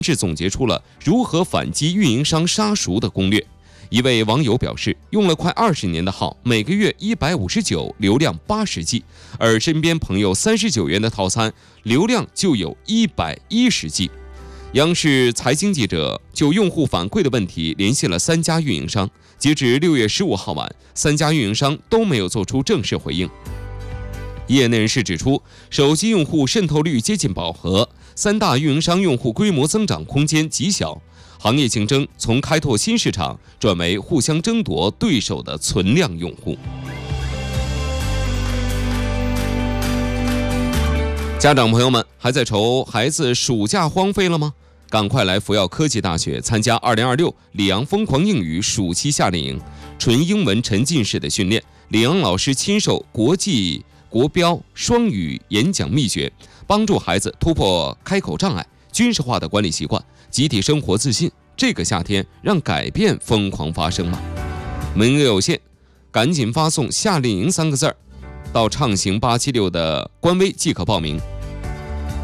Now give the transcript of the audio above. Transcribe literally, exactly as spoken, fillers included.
是总结出了如何反击运营商杀熟的攻略。一位网友表示，用了快二十年的号，每个月一百五十九，流量八十 G， 而身边朋友三十九元的套餐，流量就有一百一十 G。央视财经记者就用户反馈的问题联系了三家运营商，截至六月十五号晚，三家运营商都没有做出正式回应。业内人士指出，手机用户渗透率接近饱和，三大运营商用户规模增长空间极小，行业竞争从开拓新市场转为互相争夺对手的存量用户。家长朋友们还在愁孩子暑假荒废了吗？赶快来福耀科技大学参加二零二六里昂疯狂英语暑期夏令营，纯英文沉浸式的训练，里昂老师亲授国际国标双语演讲秘诀，帮助孩子突破开口障碍，军事化的管理习惯，集体生活自信。这个夏天让改变疯狂发生吗？名额有限，赶紧发送夏令营三个字儿到畅行八七六的官微即可报名。